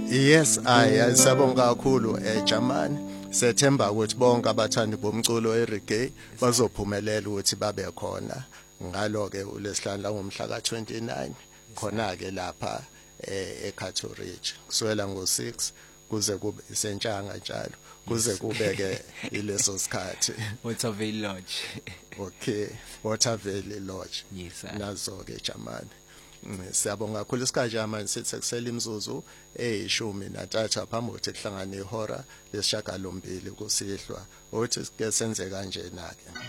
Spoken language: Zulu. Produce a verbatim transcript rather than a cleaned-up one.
Yes, I sabonga kakhulu eJamani. Sethemba ukuthi bonke abathandi bomculo ereggae bazophumelela ukuthi babe khona. Ngalo ke uLesihlanu la ngomhla ka twenty-nine khona ke lapha eCato Ridge. Kuswela ngo six kuze kube isentshanga njalo. Kuze kube ke ileso sikhathi. Watervale Lodge. Okay, Watervale Lodge. Yes sir. Nazo ke Jamani. Siyabonga kakhulu isikhathi manje sithi kusela imizuzu eyishumi nantathu phambi kokuthi kuhlangane ihora lesishagalombili kusihlwa uthi ke senze kanje na ke